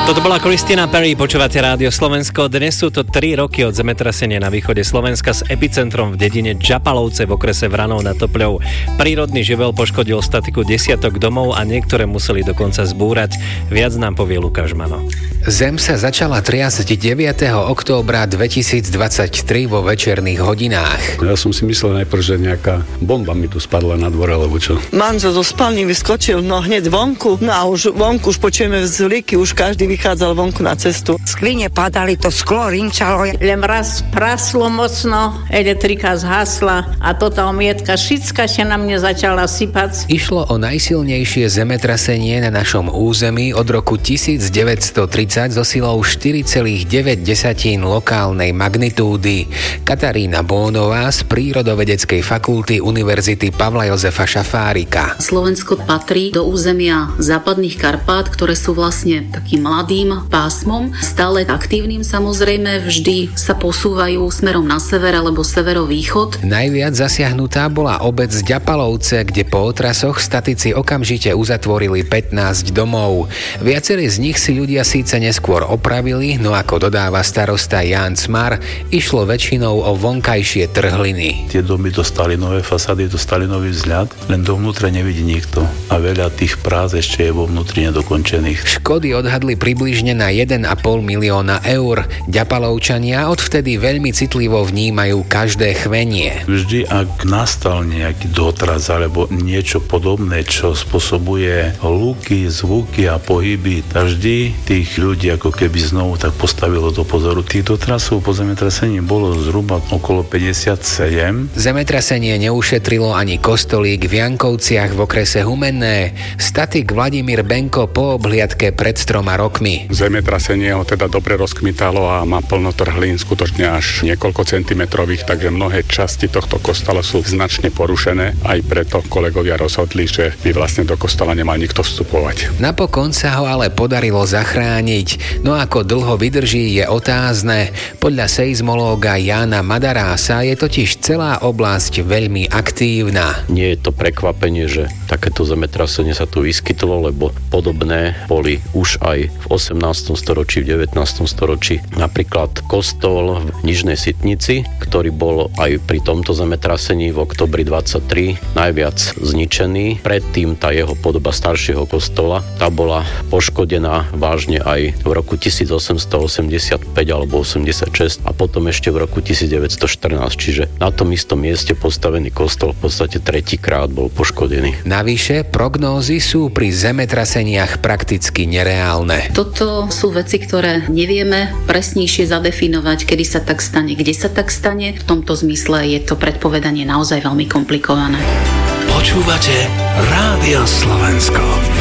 Toto bola Christina Perry, počúvate Rádio Slovensko. Dnes sú to 3 roky od zemetrasenia na východe Slovenska s epicentrom v dedine Džapalovce v okrese Vranov nad Topľou. Prírodný živel poškodil statiku desiatok domov a niektoré museli dokonca zbúrať. Viac nám povie Lukáš Mano. Zem sa začala triasť 9. októbra 2023 vo večerných hodinách. Ja som si myslel najprv, že nejaká bomba mi tu spadla na dvore, alebo čo. Manžel zo spálny vyskočil, hneď vonku, a už vonku už počujeme vzliky, už každý vychádzal vonku na cestu. Skline padali, to sklo rinčalo. Len raz praslo mocno, elektrika zhasla a tá omietka všetka sa na mne začala sypať. Išlo o najsilnejšie zemetrasenie na našom území od roku 1930 so silou 4,9 lokálnej magnitúdy. Katarína Bónová z Prírodovedeckej fakulty Univerzity Pavla Jozefa Šafárika. Slovensko patrí do územia západných Karpát, ktoré sú vlastne takým mladým pásmom, stále aktívnym samozrejme, vždy sa posúvajú smerom na sever alebo severovýchod. Najviac zasiahnutá bola obec Džapalovce, kde po otrasoch statici okamžite uzatvorili 15 domov. Viacerí z nich si ľudia síce neskôr opravili, no ako dodáva starosta Ján Cmar, išlo väčšinou o vonkajšie trhliny. Tie domy dostali nové fasády, dostali nový vzhľad, len dovnútra nevidí nikto a veľa tých prác ešte je vo vnútri nedokončených. Škody odhadli približne na 1,5 milióna eur. Ďapalovčania odvtedy veľmi citlivo vnímajú každé chvenie. Vždy, ak nastal nejaký dotraz alebo niečo podobné, čo spôsobuje hluky, zvuky a pohyby, tak vždy tých ľudí ako keby znovu tak postavilo do pozoru. Tých dotrasov po zemetrasení bolo zhruba okolo 57. Zemetrasenie neušetrilo ani kostolík v Jankovciach v okrese Humenné. Statik Vladimír Benko po obhliadke pred 3 rokmi. Zemetrasenie ho teda dobre rozkmitalo a má plno trhlín, skutočne až niekoľko centimetrových, takže mnohé časti tohto kostola sú značne porušené. Aj preto kolegovia rozhodli, že by vlastne do kostola nemal nikto vstupovať. Napokon sa ho ale podarilo zachrániť, no ako dlho vydrží je otázne. Podľa seizmológa Jána Madarása je totiž celá oblasť veľmi aktívna. Nie je to prekvapenie, že takéto zemetrasenie sa tu vyskytlo, lebo podobné boli už aj v 18. storočí, v 19. storočí. Napríklad kostol v Nižnej Sitnici, ktorý bol aj pri tomto zemetrasení v oktobri 23 najviac zničený. Predtým tá jeho podoba staršieho kostola, tá bola poškodená vážne aj v roku 1885 alebo 86 a potom ešte v roku 1914, čiže na tom istom mieste postavený kostol v podstate tretíkrát bol poškodený. Navyše prognózy sú pri zemetraseniach prakticky nereálne. Toto sú veci, ktoré nevieme presnejšie zadefinovať, kedy sa tak stane, kde sa tak stane. V tomto zmysle je to predpovedanie naozaj veľmi komplikované. Počúvate Rádio Slovensko.